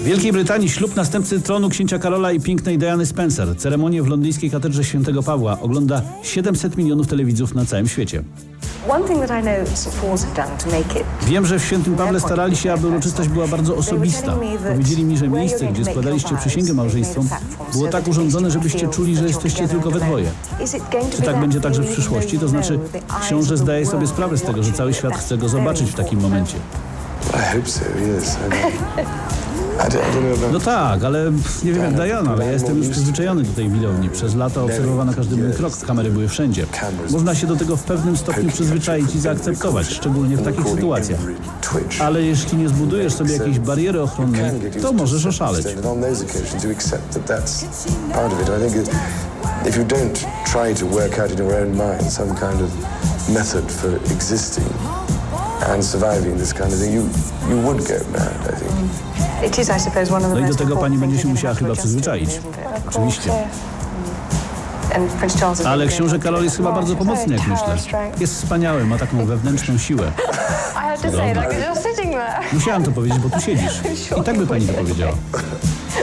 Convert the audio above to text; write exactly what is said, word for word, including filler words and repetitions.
Wielkiej Brytanii ślub następcy tronu księcia Karola i pięknej Diany Spencer. Ceremonię w londyńskiej katedrze Świętego Pawła ogląda siedemset milionów telewidzów na całym świecie. Wiem, że w Świętym Pawle starali się, aby uroczystość była bardzo osobista. Powiedzieli mi, że miejsce, gdzie składaliście przysięgę małżeństwą, było tak urządzone, żebyście czuli, że jesteście tylko we dwoje. Czy tak będzie także w przyszłości? To znaczy, książę zdaje sobie sprawę z tego, że cały świat chce go zobaczyć w takim momencie. No tak, ale nie wiem jak Diana, ale ja jestem już przyzwyczajony do tej widowni. Przez lata obserwowano każdy mój krok, kamery były wszędzie. Można się do tego w pewnym stopniu przyzwyczaić i zaakceptować, szczególnie w takich sytuacjach. Ale jeśli nie zbudujesz sobie jakiejś bariery ochronnej, to możesz oszaleć. If you don't try to work out in your own mind some kind of method for existing and surviving this kind of thing, you, you would go mad, I think. No i do tego pani będzie się musiała chyba przyzwyczaić. Oczywiście. Ale książę Karol jest chyba bardzo pomocny, jak myślę. Jest wspaniały, ma taką wewnętrzną siłę. Dobra. Musiałam to powiedzieć, bo tu siedzisz. I tak by pani to powiedziała.